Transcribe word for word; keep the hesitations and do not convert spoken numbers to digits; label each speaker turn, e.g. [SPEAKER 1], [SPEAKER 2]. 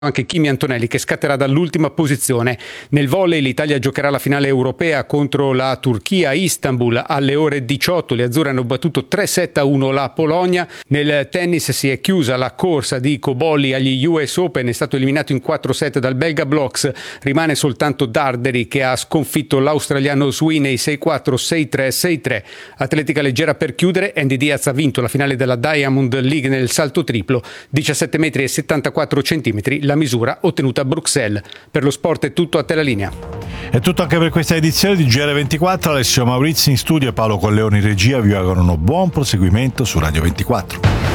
[SPEAKER 1] anche Kimi Antonelli, che scatterà dall'ultima posizione. Nel volley l'Italia giocherà la finale europea contro la Turchia a Istanbul alle ore diciotto. Le azzurre hanno battuto tre sette a uno la Polonia. Nel tennis si è chiusa la corsa di Cobolli agli U S Open, è stato eliminato in quattro set dal belga Bloks. Rimane soltanto Darderi, che ha sconfitto l'australiano Sweeney sei quattro sei tre sei tre. Atletica leggera per chiudere, Andy Diaz ha vinto la finale della Diamond League nel salto triplo, diciassette metri e settantaquattro centimetri, la misura ottenuta a Bruxelles. Per lo sport è tutto, a te la linea.
[SPEAKER 2] È tutto anche per questa edizione di G R ventiquattro. Alessio Maurizi in studio e Paolo Colleoni in regia vi augurano buon proseguimento su Radio ventiquattro.